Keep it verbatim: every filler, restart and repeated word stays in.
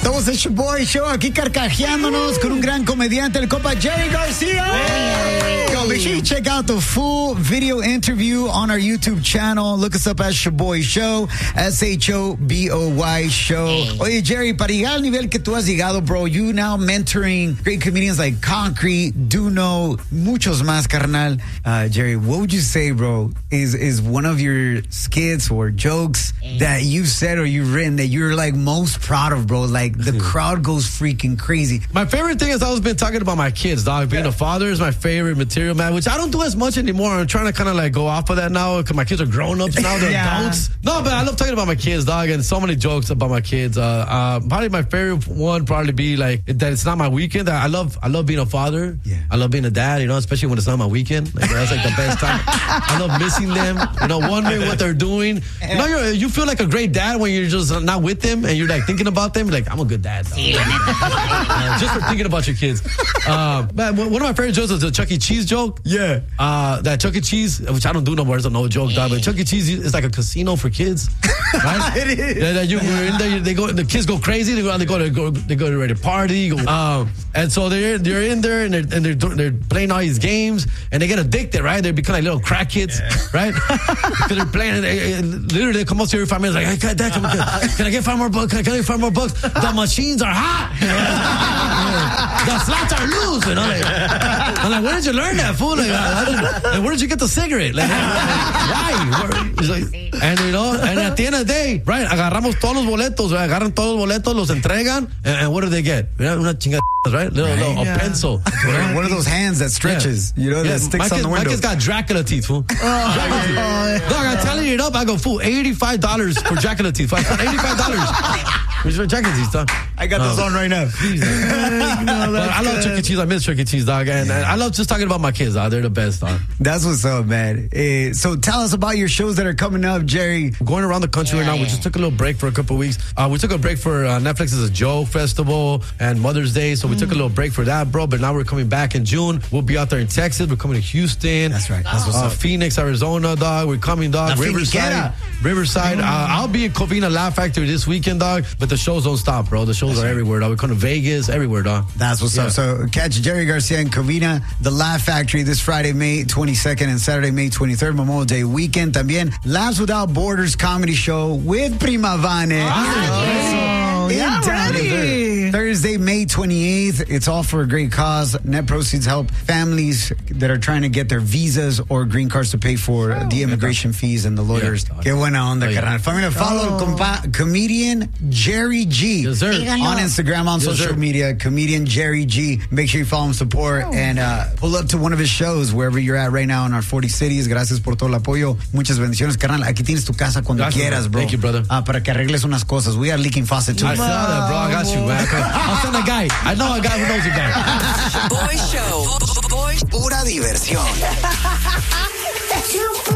Estamos en Shoboy Show, aquí carcajeándonos con un gran comediante, el compa Jerry Garcia. Hey. Yo, make sure you check out the full video interview on our YouTube channel. Look us up at Shoboy Show, S H O B O Y Show. Hey. Oye, Jerry, para llegar al nivel que tú has llegado, bro, you now mentoring great comedians like Concrete, Duno, muchos más, carnal. Uh, Jerry, what would you say, bro, is is one of your skits or jokes hey. that you've said or you've written that you're like most proud of, bro? Like the crowd goes freaking crazy. My favorite thing is I was been talking about my kids, dog. Being yeah. a father is my favorite material, man, which I don't do as much anymore. I'm trying to kind of like go off of that now because my kids are grown ups now. They're yeah. adults. No, but I love talking about my kids, dog, and so many jokes about my kids. Uh, uh, probably my favorite one probably be like that it's not my weekend. I love I love being a father. Yeah. I love being a dad, you know, especially when it's not my weekend. Like, that's like the best time. I love missing them, you know, wondering what they're doing. You know, you're, you feel like a great dad when you're just not with them and you're like thinking about them. Like, I'm a good dad. uh, just for thinking about your kids. Uh, man, one of my favorite jokes is the Chuck E. Cheese joke. Yeah. Uh, that Chuck E. Cheese, which I don't do no more, it's a no joke, dog, but Chuck E. Cheese is like a casino for kids. Right? It is. Yeah, that you, we're in there, they go, the kids go crazy. They go, they go to go, they go to ready to party. Go, um, and so they're they're in there and they're and they're they're playing all these games and they get addicted, right? They become like little crack kids, yeah. right? Because they're playing. They, literally, they come up to every five minutes like, "Hey, Dad, come on, can I get five more bucks? Can I get five more bucks? The machines are hot. The slots are loose." You know, like, I'm like, "Where did you learn that, fool? Like, like, where did you get the cigarette? Like, why?" He's like, and you know, and at the end of the day, right? Agarramos todos los boletos, right? Agarran todos los boletos, los entregan, and, and what do they get? Una chingada, right? Little, right? little yeah. a pencil. Right? One of those hands that stretches, yeah. you know, yeah. that sticks my on kid, the window. My kid's got Dracula teeth, fool. Oh, Dracula teeth. Dog, I'm telling you it up. I go, fool, eighty-five dollars for Dracula teeth. eighty-five dollars. Which for Dracula teeth, dog. I got those um, on right now. no, I love Chuck E. Cheese. I miss Chuck E. Cheese, dog. And yeah. I love just talking about my kids, dog. They're the best, dog. That's what's up, man. Uh, so tell us about your shows that are coming up, Jerry. We're going around the country yeah, right now. Yeah. We just took a little break for a couple of weeks. Uh, we took a break for uh, Netflix's Joe Festival and Mother's Day. So we mm. took a little break for that, bro. But now we're coming back in June. We'll be out there in Texas. We're coming to Houston. That's right. That's what's uh, up. Phoenix, Arizona, dog. We're coming, dog. La Riverside. Riverside. Mm. Uh, I'll be in Covina Laugh Factory this weekend, dog. But the shows don't stop, bro. The shows That's are right. everywhere, dog. We're coming to Vegas, everywhere, dog. That's what's yeah. up. So catch Jerry Garcia in Covina, the Laugh Factory, this Friday, May twenty-second and Saturday, May twenty-third, Memorial Day weekend. También Laughs Without Borders comedy show with Prima Vane. Oh, yeah, ready. Thursday, May twenty-eighth. It's all for a great cause. Net proceeds help families that are trying to get their visas or green cards to pay for oh, the immigration yeah. fees and the lawyers. Yeah. Qué buena onda, oh, yeah. carnal. Familia, follow oh. compa- comedian Jerry G yes, on Instagram, on yes, social sir. media. Comedian Jerry G. Make sure you follow him, support, oh. and uh, pull up to one of his shows wherever you're at right now in our forty cities. Gracias por todo el apoyo. Muchas bendiciones, carnal. Aquí tienes tu casa cuando Gracias, quieras, bro. Thank you, brother. Uh, para que arregles unas cosas. We are leaking faucet too. I saw that, bro. I got you, man. I'll send a guy. I know a guy who knows a guy. Boy Show. Boy. Pura diversión.